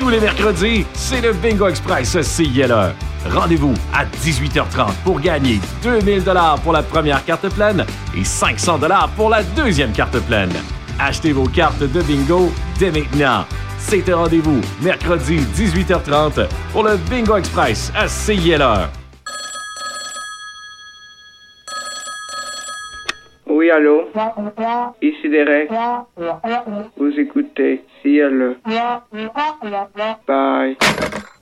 Tous les mercredis, c'est le Bingo Express CILE. Rendez-vous à 18h30 pour gagner 2000 $ pour la première carte pleine et 500 $ pour la deuxième carte pleine. Achetez vos cartes de bingo dès maintenant. C'est un rendez-vous mercredi 18h30 pour le Bingo Express à CILE. Oui, allô? Ici Derek. Vous écoutez CILE. Bye.